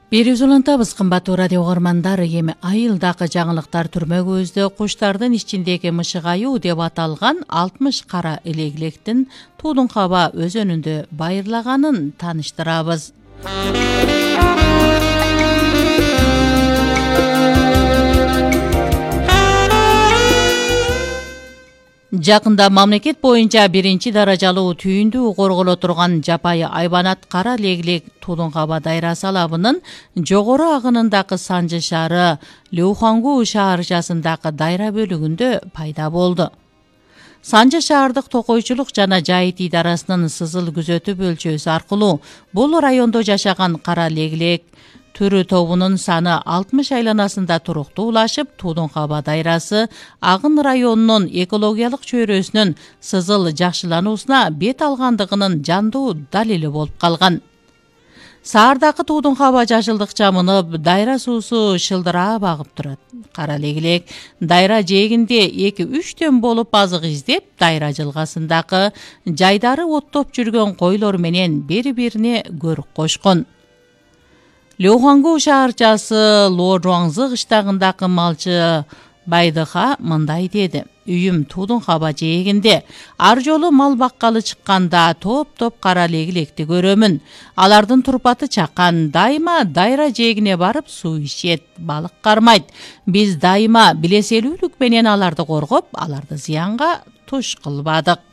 Берүүз улантабыз, кымбаттуу радио угармандар. Эми айылдагы жаңылыктар түрмө көздө куштардын ичиндеги мышыгаюу деп аталган 60 кара элегилектин Туудун Каба өзөнүндө байырлаганын тааныштырабыз. Жакында мамлекет боюнча биринчи даражалуу түйүндүү корголо турган жапайы айбанат кара легилек Туудун Каба дайрасы алабынын жогору агынындагы Санжы шаары Леухангу шаарчасындагы дайра бөлүгүндө пайда болду. Санжы шаардык токойчулук жана жайыт идарасынын сызыл күзөтүү бөлчөсү аркылуу бул райондо жашаган кара легилек түрү тобунун саны 60 айланасында туруктуулашып, Туудун Каба дайрасы агын районунун экологиялык чөйрөсүнүн сызыл жакшылануусуна бет алгандыгынын жандуу далили болуп калган. Саардагы Туудун Каба жашылдык чамынып, дайра суусу шылдырап агып турат. Кара легилек дайра жээгинде 2-3 болуп азык издеп, дайра жылгасындагы жайдары оттоп жүргөн койлор менен бири-бирине көрүк кошкон. Леухангу шаарчасы Лоожуаңзы кыштагындагы малчы Байдыха мындай деди: үйүм Туудун Каба жээгинде. Ар жолу мал баккалы чыкканда топ-топ кара легилекти көрөмүн. Алардын турпаты чакан, дайыма дайра жээгине барып суу ичет, балык кармайт. Биз дайыма билеселүүлүк менен аларды коргоп, аларды зыянга туш кылбадык.